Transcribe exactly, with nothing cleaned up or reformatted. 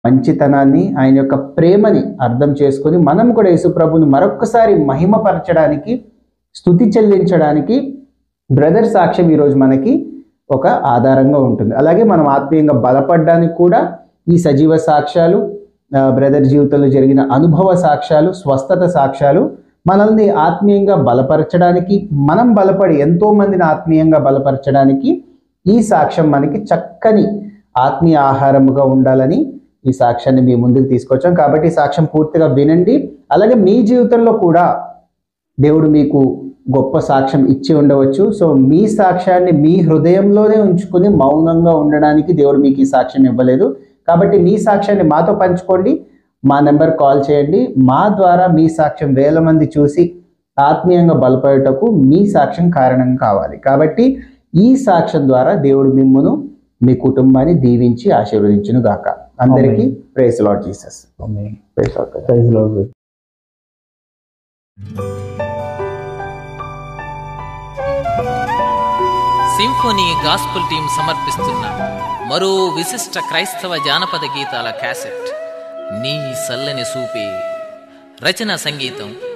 మంచితనాన్ని, ఆయన యొక్క ప్రేమని అర్థం చేసుకొని మనం కూడా యేసుప్రభుని మరొక్కసారి మహిమపరచడానికి, స్తుతి చెల్లించడానికి బ్రదర్ సాక్ష్యం ఈరోజు మనకి ఒక ఆధారంగా ఉంటుంది. అలాగే మనం ఆత్మీయంగా బలపడడానికి కూడా ఈ సజీవ సాక్ష్యాలు, బ్రదర్ జీవితంలో జరిగిన అనుభవ సాక్ష్యాలు, స్వస్థత సాక్ష్యాలు మనల్ని ఆత్మీయంగా బలపరచడానికి, మనం బలపడి ఎంతో మందిని ఆత్మీయంగా బలపరచడానికి ఈ సాక్ష్యం మనకి చక్కని ఆత్మీయ ఆహారముగా ఉండాలని ఈ సాక్ష్యాన్ని మీ ముందుకు తీసుకొచ్చాం. కాబట్టి ఈ సాక్ష్యం పూర్తిగా వినండి. అలాగే మీ జీవితంలో కూడా దేవుడు మీకు గొప్ప సాక్ష్యం ఇచ్చి ఉండవచ్చు. సో మీ సాక్ష్యాన్ని మీ హృదయంలోనే ఉంచుకుని మౌనంగా ఉండడానికి దేవుడు మీకు ఈ సాక్ష్యం ఇవ్వలేదు. కాబట్టి మీ సాక్ష్యాన్ని మాతో పంచుకోండి. మా నెంబర్ కాల్ చేయండి. మా ద్వారా మీ సాక్ష్యం వేల మంది చూసి ఆత్మీయంగా బలపడటకు మీ సాక్ష్యం కారణం కావాలి. కాబట్టి ఈ సాక్ష్యం ద్వారా దేవుడు మిమ్మును, మీ కుటుంబాన్ని దీవించి ఆశీర్వదించును గాక. అందరికీ praise lord Jesus. Praise lord. Praise lord. Symphony gospel team సమర్పిస్తున్న మరో విశిష్ట క్రైస్తవ జానపద గీతాల క్యాసెట్ నీ సల్లని సూపే. రచన సంగీతం